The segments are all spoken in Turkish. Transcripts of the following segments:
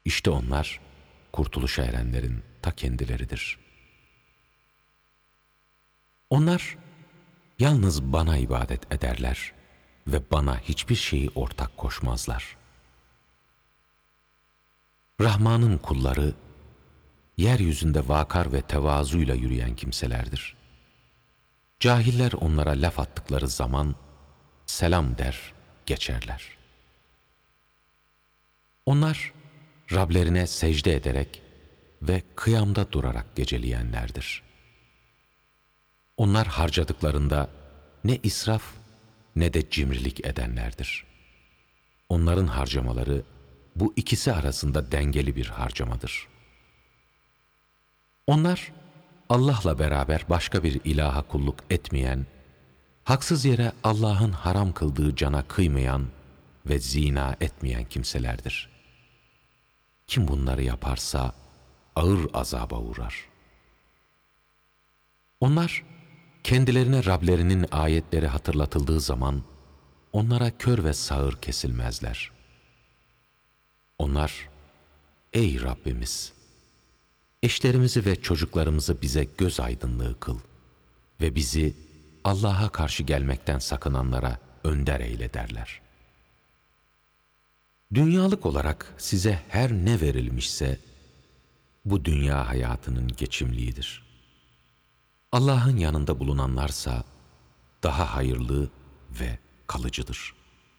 İşte onlar kurtuluşa erenlerin ta kendileridir. Onlar yalnız bana ibadet ederler ve bana hiçbir şeyi ortak koşmazlar. Rahman'ın kulları, yeryüzünde vakar ve tevazuyla yürüyen kimselerdir. Cahiller onlara laf attıkları zaman, selam der, geçerler. Onlar, Rablerine secde ederek ve kıyamda durarak geceleyenlerdir. Onlar harcadıklarında ne israf ne de cimrilik edenlerdir. Onların harcamaları bu ikisi arasında dengeli bir harcamadır. Onlar Allah'la beraber başka bir ilaha kulluk etmeyen, haksız yere Allah'ın haram kıldığı cana kıymayan ve zina etmeyen kimselerdir. Kim bunları yaparsa ağır azaba uğrar. Onlar kendilerine Rablerinin ayetleri hatırlatıldığı zaman onlara kör ve sağır kesilmezler. Onlar, ey Rabbimiz! Eşlerimizi ve çocuklarımızı bize göz aydınlığı kıl ve bizi Allah'a karşı gelmekten sakınanlara önder eyle derler. Dünyalık olarak size her ne verilmişse bu dünya hayatının geçimliğidir. Allah'ın yanında bulunanlarsa daha hayırlı ve kalıcıdır.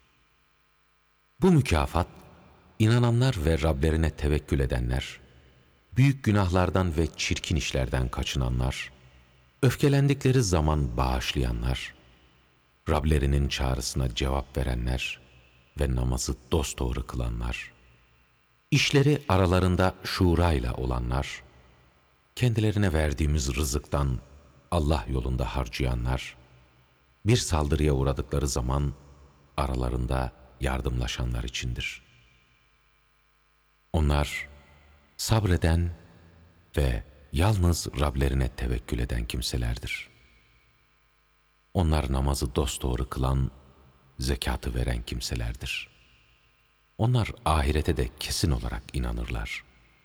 Bu mükafat inananlar ve Rablerine tevekkül edenler, büyük günahlardan ve çirkin işlerden kaçınanlar, öfkelendikleri zaman bağışlayanlar, Rablerinin çağrısına cevap verenler ve namazı dosdoğru kılanlar, işleri aralarında şurayla olanlar, kendilerine verdiğimiz rızıktan Allah yolunda harcayanlar, bir saldırıya uğradıkları zaman aralarında yardımlaşanlar içindir. Onlar sabreden ve yalnız Rablerine tevekkül eden kimselerdir. Onlar namazı dosdoğru kılan, zekatı veren kimselerdir. Onlar ahirete de kesin olarak inanırlar.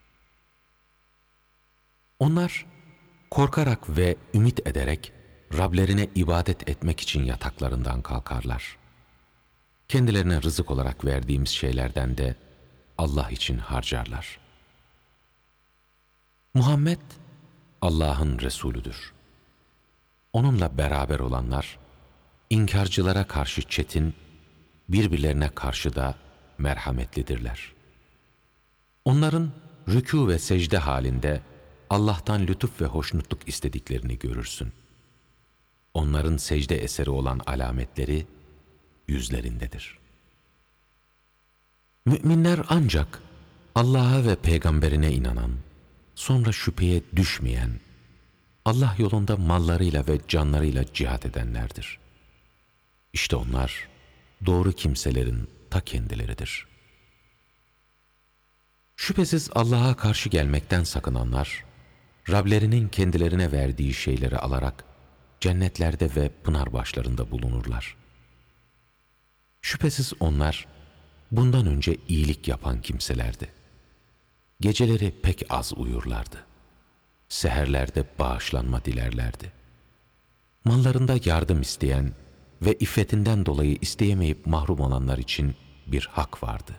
Onlar korkarak ve ümit ederek Rablerine ibadet etmek için yataklarından kalkarlar. Kendilerine rızık olarak verdiğimiz şeylerden de Allah için harcarlar. Muhammed Allah'ın Resulüdür. Onunla beraber olanlar inkarcılara karşı çetin, birbirlerine karşı da merhametlidirler. Onların rükû ve secde halinde Allah'tan lütuf ve hoşnutluk istediklerini görürsün. Onların secde eseri olan alametleri yüzlerindedir. Müminler ancak Allah'a ve peygamberine inanan, sonra şüpheye düşmeyen, Allah yolunda mallarıyla ve canlarıyla cihat edenlerdir. İşte onlar doğru kimselerin ta kendileridir. Şüphesiz Allah'a karşı gelmekten sakınanlar, Rablerinin kendilerine verdiği şeyleri alarak cennetlerde ve pınar başlarında bulunurlar. Şüphesiz onlar bundan önce iyilik yapan kimselerdi. Geceleri pek az uyurlardı. Seherlerde bağışlanma dilerlerdi. Mallarında yardım isteyen ve iffetinden dolayı isteyemeyip mahrum olanlar için bir hak vardı.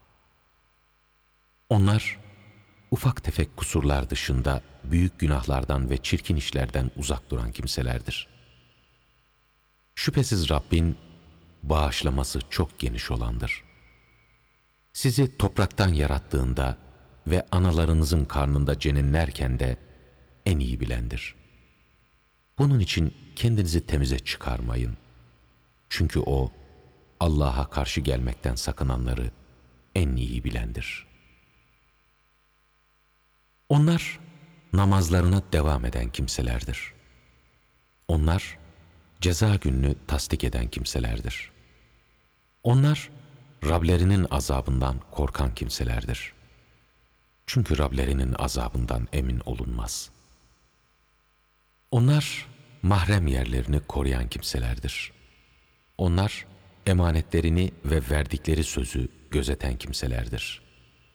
Onlar ufak tefek kusurlar dışında büyük günahlardan ve çirkin işlerden uzak duran kimselerdir. Şüphesiz Rabbin bağışlaması çok geniş olandır. Sizi topraktan yarattığında ve analarınızın karnında ceninlerken de en iyi bilendir. Bunun için kendinizi temize çıkarmayın. Çünkü O, Allah'a karşı gelmekten sakınanları en iyi bilendir. Onlar namazlarına devam eden kimselerdir. Onlar ceza gününü tasdik eden kimselerdir. Onlar Rablerinin azabından korkan kimselerdir. Çünkü Rablerinin azabından emin olunmaz. Onlar mahrem yerlerini koruyan kimselerdir. Onlar emanetlerini ve verdikleri sözü gözeten kimselerdir.